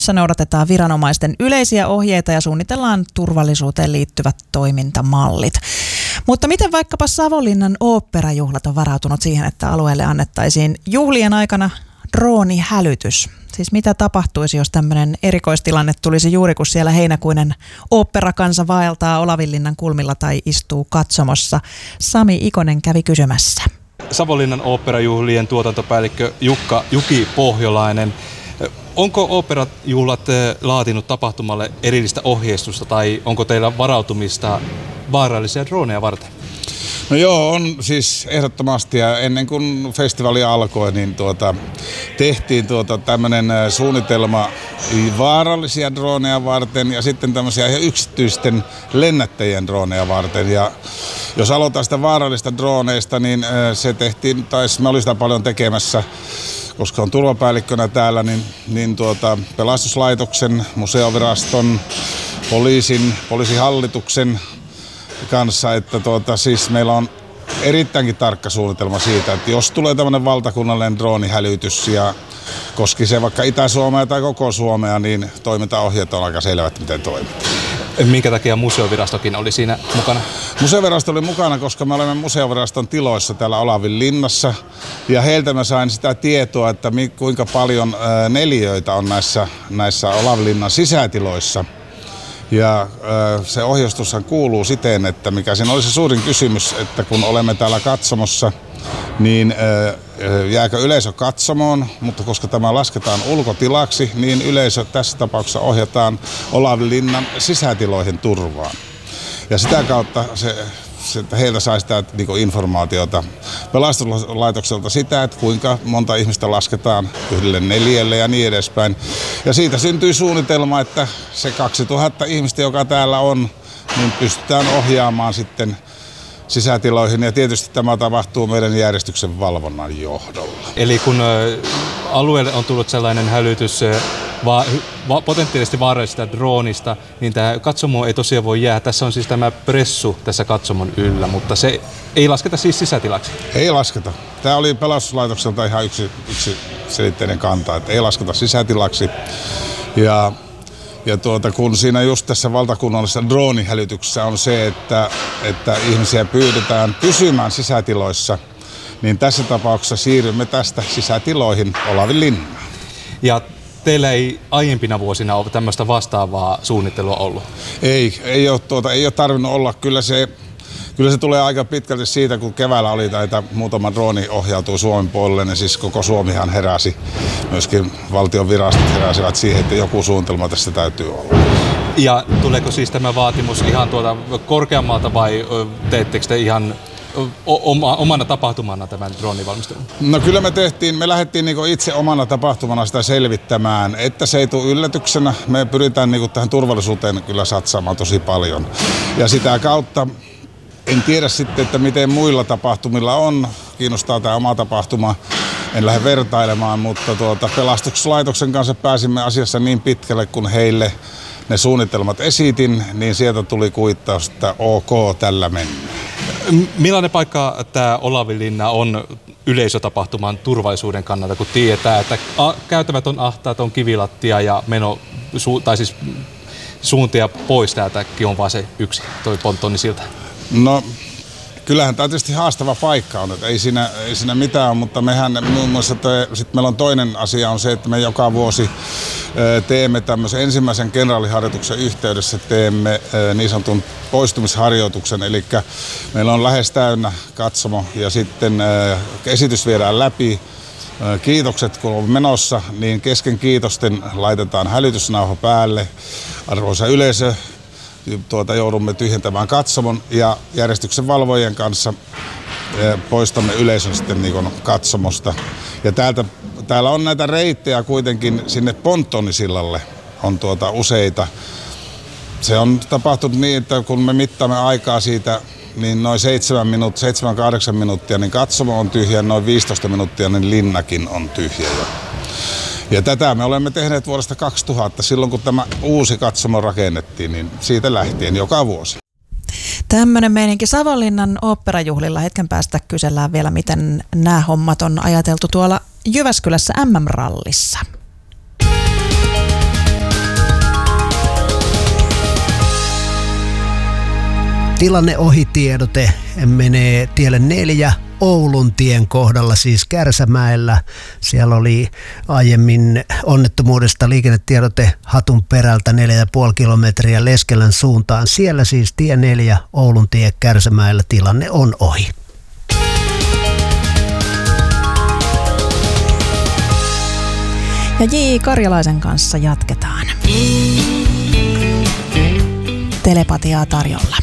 noudatetaan viranomaisten yleisiä ohjeita ja suunnitellaan turvallisuuteen liittyvät toimintamallit. Mutta miten vaikkapa Savonlinnan oopperajuhlat on varautunut siihen, että alueelle annettaisiin juhlien aikana droonihälytys? Siis mitä tapahtuisi, jos tämmöinen erikoistilanne tulisi juuri kun siellä heinäkuinen oopperakansa vaeltaa Olavinlinnan kulmilla tai istuu katsomossa? Sami Ikonen kävi kysymässä. Savonlinnan oopperajuhlien tuotantopäällikkö Juki Pohjolainen. Onko oopperajuhlat laatinut tapahtumalle erillistä ohjeistusta tai onko teillä varautumista vaarallisia droneja varten? No joo, on siis ehdottomasti, ja ennen kuin festivaali alkoi, niin tehtiin tämmöinen suunnitelma vaarallisia droneja varten ja sitten tämmöisiä ihan yksityisten lennättäjien droneja varten. Ja jos aloitetaan sitä vaarallista droneista, niin se tehtiin, me oli sitä paljon tekemässä, koska on turvapäällikkönä täällä, niin pelastuslaitoksen, museoviraston, poliisihallituksen kanssa, että siis meillä on erittäinkin tarkka suunnitelma siitä, että jos tulee tämmöinen valtakunnallinen droonihälytys ja koski se vaikka Itä-Suomea tai koko Suomea, niin toimintaohjeet on aika selvät, miten toimitaan. Minkä takia museovirastokin oli siinä mukana? Museovirasto oli mukana, koska me olemme museoviraston tiloissa täällä Olavinlinnassa ja heiltä mä sain sitä tietoa, että kuinka paljon neliöitä on näissä Olavinlinnan sisätiloissa. Ja se ohjeistushan kuuluu siten, että mikä siinä oli se suurin kysymys, että kun olemme täällä katsomossa, niin jääkö yleisö katsomoon, mutta koska tämä lasketaan ulkotilaksi, niin yleisö tässä tapauksessa ohjataan Olavinlinnan sisätiloihin turvaan. Ja sitä kautta heiltä sai sitä informaatiota pelastuslaitokselta sitä, että kuinka monta ihmistä lasketaan yhdelle neliölle ja niin edespäin. Ja siitä syntyi suunnitelma, että se 2000 ihmistä, joka täällä on, niin pystytään ohjaamaan sitten sisätiloihin. Ja tietysti tämä tapahtuu meidän järjestyksen valvonnan johdolla. Eli kun alueelle on tullut sellainen hälytys potentiaalisesti vaarallisesta droonista, niin tämä katsomo ei tosiaan voi jäädä. Tässä on siis tämä pressu tässä katsomon yllä, mutta se ei lasketa siis sisätilaksi. Ei lasketa. Tämä oli pelastuslaitokselta ihan yksiselitteinen kanta, että ei lasketa sisätilaksi. Ja kun siinä just tässä valtakunnallisessa droonihälytyksessä on se, että ihmisiä pyydetään pysymään sisätiloissa, niin tässä tapauksessa siirrymme tästä sisätiloihin Olavinlinnaan. Ja teillä ei aiempina vuosina ole tämmöistä vastaavaa suunnittelua ollut? Ei ole tarvinnut olla. Kyllä se tulee aika pitkälti siitä, kun keväällä oli muutama drooni ohjautui Suomen puolelle, niin siis koko Suomihan heräsi. Myöskin valtion virastot heräsivät siihen, että joku suunnitelma tässä täytyy olla. Ja tuleeko siis tämä vaatimus ihan korkeammalta vai teettekö te ihan omana tapahtumana tämän droonivalmistelun? No kyllä me lähdettiin itse omana tapahtumana sitä selvittämään, että se ei tule yllätyksenä. Me pyritään tähän turvallisuuteen kyllä satsaamaan tosi paljon. Ja sitä kautta en tiedä sitten, että miten muilla tapahtumilla on. Kiinnostaa tämä oma tapahtuma. En lähde vertailemaan, mutta pelastuslaitoksen kanssa pääsimme asiassa niin pitkälle, kun heille ne suunnitelmat esitin, niin sieltä tuli kuittaus, että ok, tällä mennään. Millainen paikka tämä Olavinlinna on yleisötapahtuman turvallisuuden kannalta, kun tietää, että käytävät on ahtaat, on kivilattia ja suuntia pois täältäkin on vaan se yksi, toi ponttonnisilta? No kyllähän tämä tietysti haastava paikka on, että ei siinä mitään, mutta muun muassa sitten meillä on toinen asia on se, että me joka vuosi teemme tämmöisen ensimmäisen kenraaliharjoituksen yhteydessä teemme niin sanotun poistumisharjoituksen, eli meillä on lähes täynnä katsomo ja sitten esitys viedään läpi. Kiitokset kun on menossa, niin kesken kiitosten laitetaan hälytysnauha päälle. Arvoisa yleisö, joudumme tyhjentämään katsomon ja järjestyksen valvojien kanssa poistamme yleisön sitten katsomosta. Ja täällä on näitä reittejä kuitenkin sinne ponttonnisillalle on useita. Se on tapahtunut niin, että kun me mittaamme aikaa siitä, niin noin 7-8 minuuttia, niin katsomo on tyhjä, noin 15 minuuttia, niin linnakin on tyhjä jo. Ja tätä me olemme tehneet vuodesta 2000, silloin kun tämä uusi katsomo rakennettiin, niin siitä lähtien joka vuosi. Tämmöinen meininki Savonlinnan oopperajuhlilla. Hetken päästä kysellään vielä, miten nämä hommat on ajateltu tuolla Jyväskylässä MM-rallissa. Tilanneohitiedote menee tielle 4 Oulun tien kohdalla, siis Kärsämäellä. Siellä oli aiemmin onnettomuudesta liikennetiedote Hatun perältä 4,5 kilometriä Leskelän suuntaan. Siellä siis tie 4 Oulun tie Kärsämäellä, tilanne on ohi. Ja J. Karjalaisen kanssa jatketaan. Telepatiaa tarjolla.